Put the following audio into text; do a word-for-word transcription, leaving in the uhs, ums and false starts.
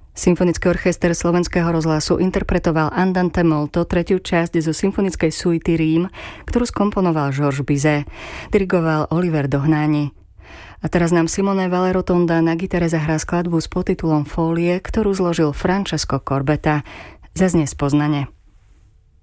Symfonický orchester Slovenského rozhlasu interpretoval Andante molto, tretiu časť zo symfonickej suity Rím, ktorú skomponoval Georges Bizet. Dirigoval Oliver Dohnányi. A teraz nám Simone Valerotonda na gitare zahrá skladbu s podtitulom Folie, ktorú zložil Francesco Corbetta. Zaznie spoznane.